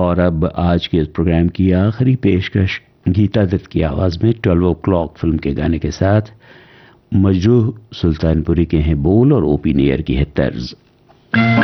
और अब आज के इस प्रोग्राम की आखिरी पेशकश गीता दत्त की आवाज़ में 12 o'clock फिल्म के गाने के साथ मजरूह सुल्तानपुरी के हैं बोल और ओपी नेयर की है तर्ज।